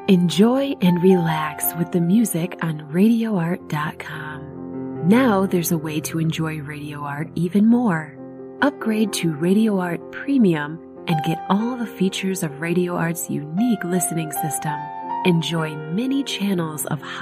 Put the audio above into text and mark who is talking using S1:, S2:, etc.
S1: Enjoy and relax with the music on RadioArt.com. Now there's a way to enjoy Radio Art even more. Upgrade to Radio Art Premium and get all the features of Radio Art's unique listening system. Enjoy many channels of